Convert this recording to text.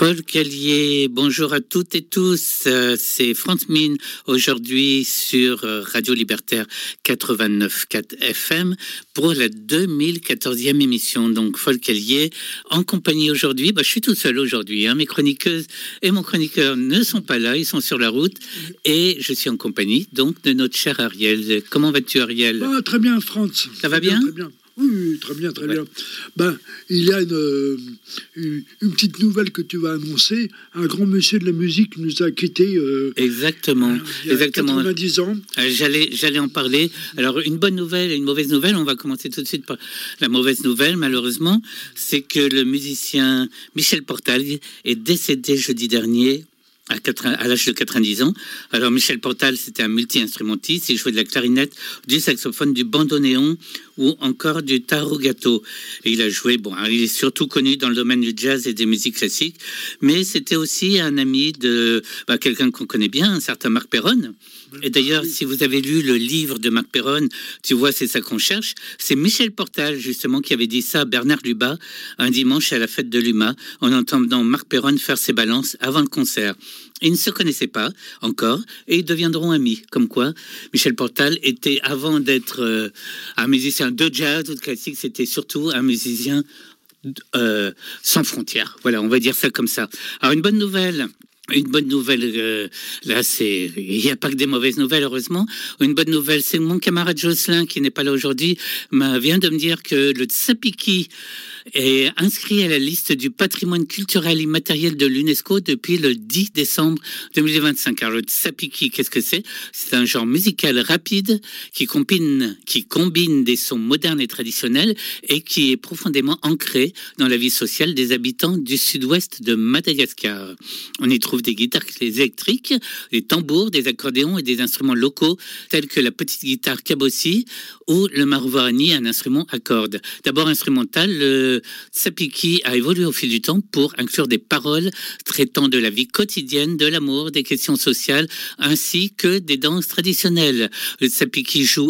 Folk Allier, bonjour à toutes et tous, c'est Franz Mine aujourd'hui sur Radio Libertaire 89.4 FM pour la 2014e émission, donc Folk Allier en compagnie aujourd'hui, je suis tout seul aujourd'hui, mes chroniqueuses et mon chroniqueur ne sont pas là, ils sont sur la route et je suis en compagnie donc de notre cher Ariel. Comment vas-tu Ariel? Très bien Franz. Ça va bien? Très bien. Oui, très bien, très bien. Il y a une petite nouvelle que tu vas annoncer. Un grand monsieur de la musique nous a quittés. Exactement. Il y a 90 ans. J'allais en parler. Alors, une bonne nouvelle et une mauvaise nouvelle. On va commencer tout de suite par la mauvaise nouvelle, malheureusement. C'est que le musicien Michel Portal est décédé jeudi dernier. À l'âge de 90 ans. Alors, Michel Portal, c'était un multi-instrumentiste. Il jouait de la clarinette, du saxophone, du bandoneon ou encore du tarogato. Et il a joué, il est surtout connu dans le domaine du jazz et des musiques classiques, mais c'était aussi un ami de quelqu'un qu'on connaît bien, un certain Marc Perron. Et d'ailleurs, si vous avez lu le livre de Marc Perron, tu vois, c'est ça qu'on cherche. C'est Michel Portal, justement, qui avait dit ça à Bernard Lubat un dimanche à la fête de l'UMA, en entendant Marc Perron faire ses balances avant le concert. Ils ne se connaissaient pas encore et ils deviendront amis. Comme quoi, Michel Portal était, avant d'être un musicien de jazz ou de classique, c'était surtout un musicien sans frontières. Voilà, on va dire ça comme ça. Alors, une bonne nouvelle, là, il n'y a pas que des mauvaises nouvelles, heureusement. Une bonne nouvelle, c'est mon camarade Jocelyn, qui n'est pas là aujourd'hui, vient de me dire que le tsapiki est inscrit à la liste du patrimoine culturel immatériel de l'UNESCO depuis le 10 décembre 2025. Alors, le tsapiki, qu'est-ce que c'est? C'est un genre musical rapide qui combine des sons modernes et traditionnels et qui est profondément ancré dans la vie sociale des habitants du sud-ouest de Madagascar. On y trouve des guitares électriques, des tambours, des accordéons et des instruments locaux tels que la petite guitare kabossi ou le marouani, un instrument à cordes. D'abord instrumental, le tsapiki a évolué au fil du temps pour inclure des paroles traitant de la vie quotidienne, de l'amour, des questions sociales, ainsi que des danses traditionnelles. Le tsapiki joue